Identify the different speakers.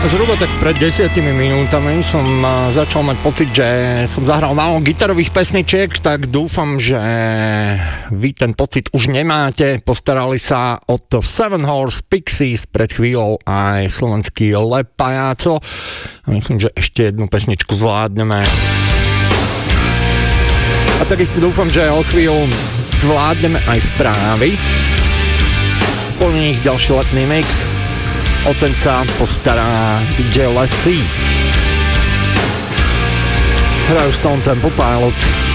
Speaker 1: Zhruba tak pred 10 minútami som začal mať pocit, že som zahral málo gitarových pesničiek, tak dúfam, že vy ten pocit už nemáte. Postarali sa o to Seven Horse Pixies, pred chvíľou aj slovenský Le Pajaco. A myslím, že ešte jednu pesničku zvládneme. A takisto dúfam, že o chvíľu zvládneme aj správy. Po nich ďalší letný mix. O ten sa postará DJ Lassie. Hrajú Stone Temple Pilots.